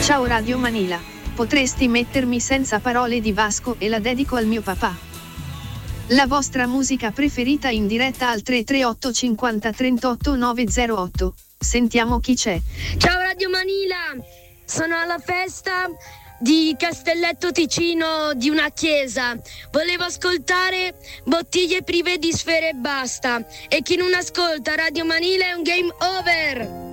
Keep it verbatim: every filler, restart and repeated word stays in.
Ciao Radio Manila, potresti mettermi Senza parole di Vasco e la dedico al mio papà? La vostra musica preferita in diretta al tre tre otto cinquanta trentotto nove zero otto. Sentiamo chi c'è. Ciao Radio Manila, sono alla festa di Castelletto Ticino di una chiesa. Volevo ascoltare Bottiglie prive di sfere e basta. E chi non ascolta Radio Manila è un game over.